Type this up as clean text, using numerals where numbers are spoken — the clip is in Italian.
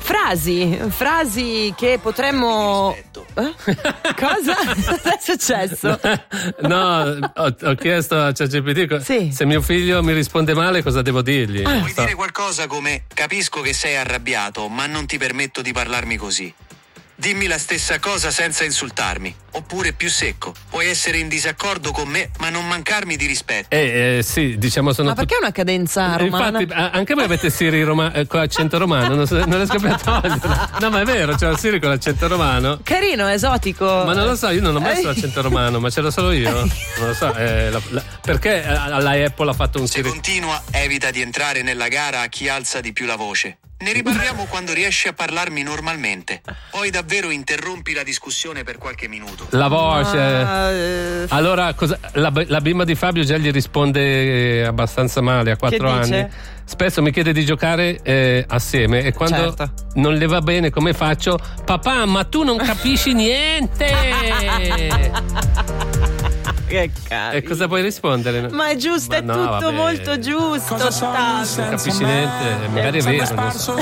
Frasi che potremmo... Cosa? Cosa è successo? No, ho chiesto a ChatGPT se mio figlio mi risponde male cosa devo dirgli. Puoi dire qualcosa come: capisco che sei arrabbiato, ma non ti permetto di parlarmi così. Dimmi la stessa cosa senza insultarmi. Oppure più secco: puoi essere in disaccordo con me, ma non mancarmi di rispetto. Sì, diciamo sono. Ma perché una cadenza romana? Infatti, anche voi avete Siri con accento romano, non riesco più a toglierlo. No, ma è vero, c'è la Siri con l'accento romano. Carino, esotico. Ma non lo so, io non ho messo l'accento romano, ma ce l'ho solo io. Non lo so, perché alla Apple ha fatto un Siri? Se continua, evita di entrare nella gara a chi alza di più la voce. Ne riparliamo quando riesci a parlarmi normalmente. Poi davvero interrompi la discussione per qualche minuto. La voce. Allora, la bimba di Fabio già gli risponde abbastanza male a 4 anni. Dice? Spesso mi chiede di giocare assieme e quando non le va bene come faccio? Papà, ma tu non capisci niente! Che cazzo. E cosa puoi rispondere? Ma è giusto, è tutto molto giusto. Non capisci niente, magari è vero. Non so.